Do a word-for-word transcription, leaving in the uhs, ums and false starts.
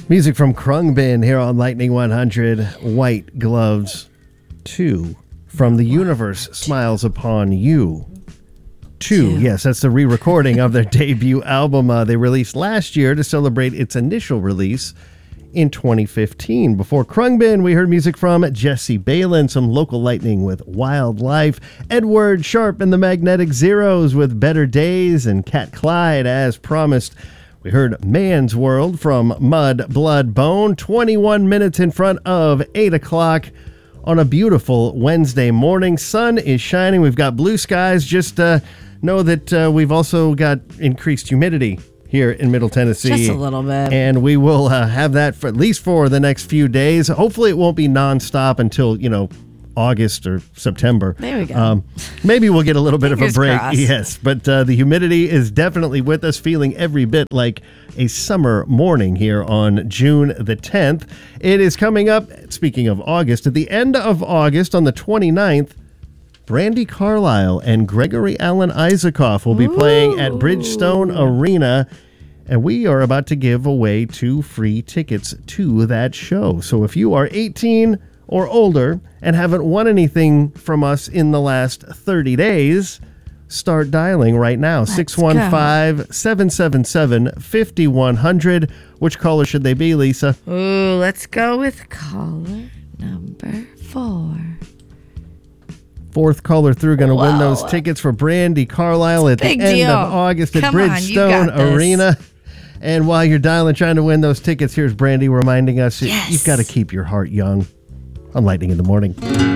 Music from Khruangbin here on Lightning one hundred. White Gloves two from The Universe Smiles Upon You. Two, Two. Yes, that's the re-recording of their debut album uh, they released last year to celebrate its initial release in twenty fifteen. Before Khruangbin, we heard music from Jesse Balin, some local Lightning with Wildlife, Edward Sharpe and the Magnetic Zeros with Better Days, and Cat Clyde, as promised. We heard Man's World from Mud, Blood, Bone, twenty-one minutes in front of eight o'clock on a beautiful Wednesday morning. Sun is shining. We've got blue skies. Just uh, know that uh, we've also got increased humidity here in Middle Tennessee. Just a little bit. And we will uh, have that for at least for the next few days. Hopefully it won't be nonstop until, you know, August or September. There we go. Um, maybe we'll get a little bit of a break. Crossed. Yes, but uh, the humidity is definitely with us, feeling every bit like a summer morning here on June the tenth. It is coming up, speaking of August, at the end of August on the twenty-ninth, Brandi Carlile and Gregory Alan Isakov will be Ooh. playing at Bridgestone Arena. And we are about to give away two free tickets to that show. So if you are eighteen or older and haven't won anything from us in the last thirty days, start dialing right now. six one five, seven seven seven, five one zero zero. Which caller should they be, Lisa? Ooh, let's go with caller number four. Fourth caller through, going to win those tickets for Brandi Carlile at the end deal. of August at Come on, Bridgestone Arena. And while you're dialing, trying to win those tickets, here's Brandi reminding us, yes. you've got to keep your heart young on Lightning in the Morning.